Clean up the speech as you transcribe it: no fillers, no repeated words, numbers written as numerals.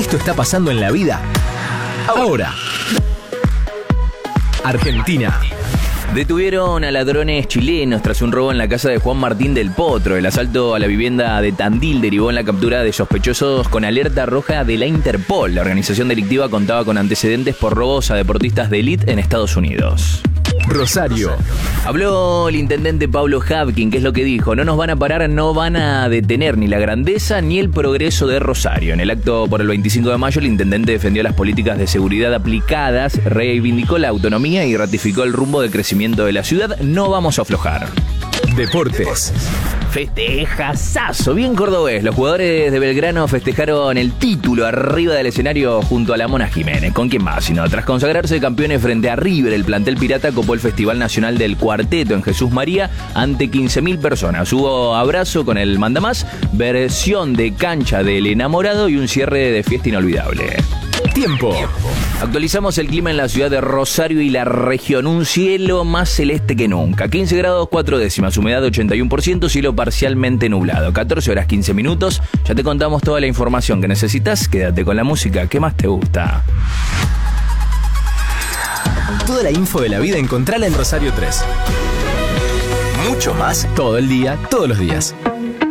Esto está pasando en la vida ahora. Argentina. Detuvieron a ladrones chilenos tras un robo en la casa de Juan Martín del Potro. El asalto a la vivienda de Tandil derivó en la captura de sospechosos con alerta roja de la Interpol. La organización delictiva contaba con antecedentes por robos a deportistas de élite en Estados Unidos. Rosario. Habló el intendente Pablo Habkin, que es lo que dijo: no nos van a parar, no van a detener ni la grandeza ni el progreso de Rosario. En el acto por el 25 de mayo, el intendente defendió las políticas de seguridad aplicadas, reivindicó la autonomía y ratificó el rumbo de crecimiento de la ciudad. No vamos a aflojar. Deportes. Festejazazo, bien cordobés. Los jugadores de Belgrano festejaron el título arriba del escenario junto a la Mona Jiménez. ¿Con quién más? Sino tras consagrarse campeones frente a River, el plantel pirata copó el Festival Nacional del Cuarteto en Jesús María ante 15.000 personas. Hubo abrazo con el mandamás, versión de cancha del enamorado y un cierre de fiesta inolvidable. Tiempo. Actualizamos el clima en la ciudad de Rosario y la región. Un cielo más celeste que nunca. 15 grados 4 décimas, humedad 81%, cielo parcialmente nublado. 14 horas 15 minutos. Ya te contamos toda la información que necesitas. Quédate con la música que más te gusta. Toda la info de la vida encontrala en Rosario 3. Mucho más todo el día, todos los días.